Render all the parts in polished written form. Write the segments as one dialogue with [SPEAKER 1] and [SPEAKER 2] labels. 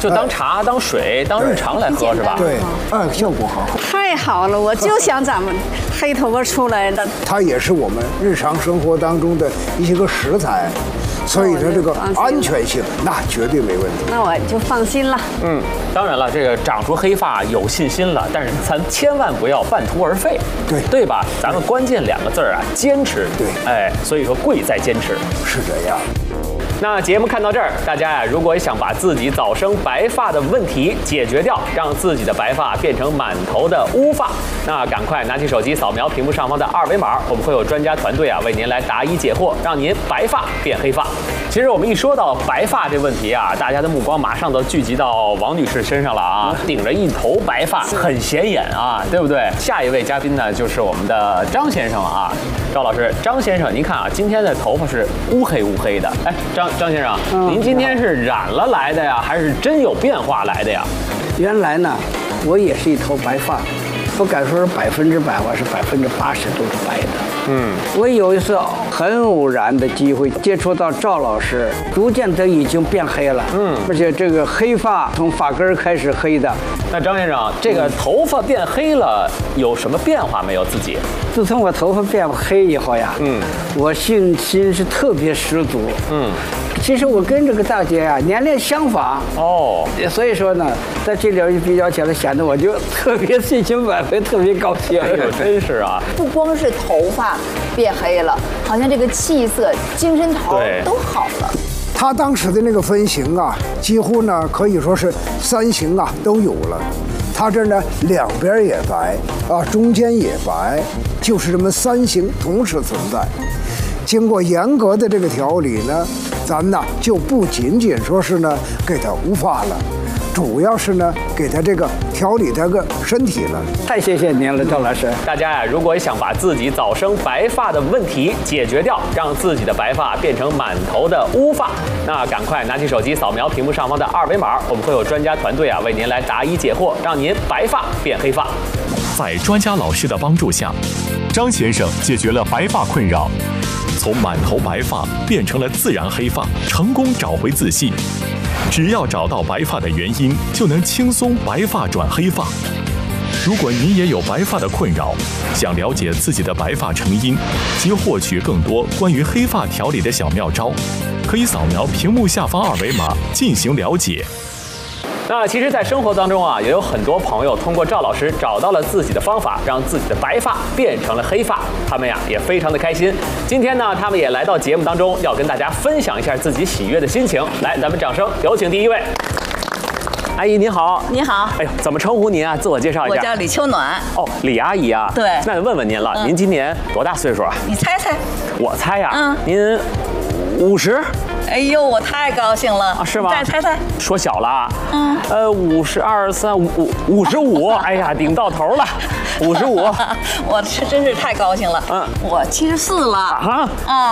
[SPEAKER 1] 就当茶、当水、当日常来喝是吧？
[SPEAKER 2] 对，效果很好。
[SPEAKER 3] 太好了，我就想咱们黑头发出来的。
[SPEAKER 2] 它也是我们日常生活当中的一些个食材，所以它这个安全性那绝对没问题。
[SPEAKER 3] 那我就放心了。
[SPEAKER 1] 当然了，这个长出黑发有信心了，但是咱千万不要半途而废，对吧？咱们关键2个字啊，坚持。对，所以说贵在坚持。
[SPEAKER 2] 是这样。
[SPEAKER 1] 那节目看到这儿，大家呀，如果想把自己早生白发的问题解决掉，让自己的白发变成满头的乌发，那赶快拿起手机扫描屏幕上方的2维码，我们会有专家团队啊为您来答疑解惑，让您白发变黑发。其实我们一说到白发这问题啊，大家的目光马上都聚集到王女士身上了啊，顶着一头白发，很显眼啊，对不对？下一位嘉宾呢，就是我们的张先生了啊，赵老师，张先生，您看啊，今天的头发是乌黑的，哎，张先生，您今天是染了来的呀，还是真有变化来的呀？
[SPEAKER 4] 原来呢，我也是一头白发，不敢说是100%，我是80%都是白的。我有一次很偶然的机会接触到赵老师，逐渐的已经变黑了。而且这个黑发从发根开始黑的。
[SPEAKER 1] 那张先生，这个头发变黑了，有什么变化没有？自己？
[SPEAKER 4] 自从我头发变黑以后呀，我信心是特别十足。其实我跟这个大姐啊年龄相仿所以说呢，在这里比较起来，显得我就特别信心满分，特别高兴。
[SPEAKER 1] 真是啊！
[SPEAKER 5] 不光是头发变黑了，好像这个气色、精神头都好了。
[SPEAKER 2] 他当时的那个分型啊，几乎呢可以说是3型啊都有了。他这呢2边也白啊，中间也白，就是这么3型同时存在。经过严格的这个调理呢，咱呢就不仅仅说是呢给他乌发了，主要是呢给他这个调理这个身体了。
[SPEAKER 4] 太谢谢您了，赵老师。
[SPEAKER 1] 大家呀，如果想把自己早生白发的问题解决掉，让自己的白发变成满头的乌发，那赶快拿起手机扫描屏幕上方的2维码，我们会有专家团队啊为您来答疑解惑，让您白发变黑发。
[SPEAKER 6] 在专家老师的帮助下，张先生解决了白发困扰，从满头白发变成了自然黑发，成功找回自信。只要找到白发的原因，就能轻松白发转黑发。如果您也有白发的困扰，想了解自己的白发成因及获取更多关于黑发调理的小妙招，可以扫描屏幕下方2维码进行了解。
[SPEAKER 1] 那其实，在生活当中啊，也有很多朋友通过赵老师找到了自己的方法，让自己的白发变成了黑发。他们呀也非常的开心。今天呢，他们也来到节目当中，要跟大家分享一下自己喜悦的心情。来，咱们掌声有请第一位。阿姨您好。
[SPEAKER 7] 你好。
[SPEAKER 1] 哎呦，怎么称呼您啊？自我介绍一下。
[SPEAKER 7] 我叫李秋暖。
[SPEAKER 1] 哦，李阿姨啊。
[SPEAKER 7] 对。
[SPEAKER 1] 那问问您了，您今年多大岁数啊？
[SPEAKER 7] 你猜猜。
[SPEAKER 1] 我猜呀。您50。
[SPEAKER 7] 哎呦，我太高兴了！
[SPEAKER 1] 是吗？
[SPEAKER 7] 再猜猜。
[SPEAKER 1] 说小了啊。52、3、55，哎呀，顶到头了，55。
[SPEAKER 7] 我真是太高兴了。我74了。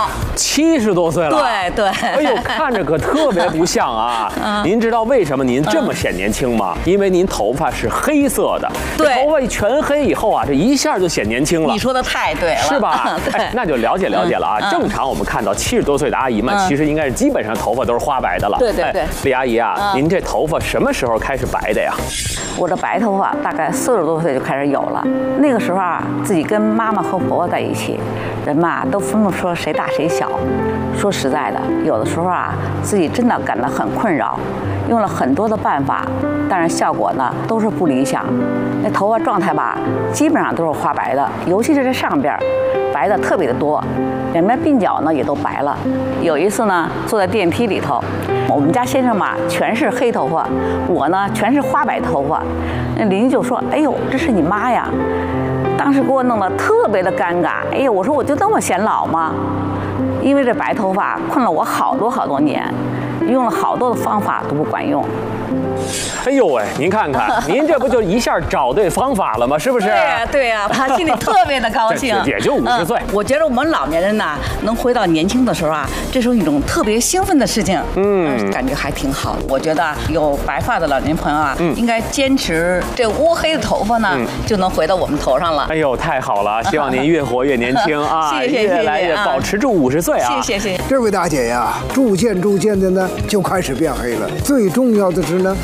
[SPEAKER 1] 70多岁了。
[SPEAKER 7] 对。
[SPEAKER 1] 哎呦，看着可特别不像啊。您知道为什么您这么显年轻吗？因为您头发是黑色的。
[SPEAKER 7] 对。
[SPEAKER 1] 头发全黑以后啊，这一下就显年轻了。
[SPEAKER 7] 你说的太对了。
[SPEAKER 1] 是吧？
[SPEAKER 7] 对。
[SPEAKER 1] 那就了解了啊。正常我们看到70多岁的阿姨们，其实应该是基本上头发都是花白的了。
[SPEAKER 7] 对。
[SPEAKER 1] 李阿姨啊，您这头发什么时候开始白的呀？
[SPEAKER 8] 我这白头发大概40多岁就开始有了。那个时候啊，自己跟妈妈和婆婆在一起，人嘛都分不出谁大谁小。说实在的，有的时候啊，自己真的感到很困扰，用了很多的办法，但是效果呢都是不理想。那头发状态吧，基本上都是花白的，尤其是这上边白的特别的多，两边鬓角呢也都白了。有一次呢，坐在电梯里头，我们家先生嘛全是黑头发，我呢全是花白头发。那邻居就说：“哎呦，这是你妈呀！”当时给我弄得特别的尴尬。哎呦，我说我就那么显老吗？因为这白头发困了我好多年，用了好多的方法都不管用。
[SPEAKER 1] 哎呦喂，您看看，您这不就一下找对方法了吗？是不是？
[SPEAKER 7] 对呀，他心里特别的高兴。
[SPEAKER 1] 也就50岁。
[SPEAKER 7] 我觉得我们老年人呐，能回到年轻的时候啊，这是一种特别兴奋的事情。感觉还挺好的。我觉得有白发的老年朋友啊，应该坚持这乌黑的头发呢，就能回到我们头上了。
[SPEAKER 1] 哎呦，太好了！希望您越活越年轻啊，
[SPEAKER 7] 谢谢，
[SPEAKER 1] 越来越保持住50岁啊！
[SPEAKER 7] 谢谢。
[SPEAKER 2] 这位大姐呀，逐渐的呢就开始变黑了。最重要的是呢，